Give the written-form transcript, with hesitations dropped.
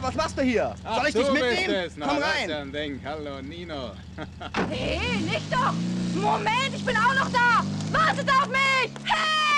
was machst du hier? Ach, Soll ich dich du bist mitnehmen? es. Na, Komm das rein. ist ja ein Ding. Hallo, Nino. Hey, nicht doch! Moment, ich bin auch noch da! Wartet auf mich!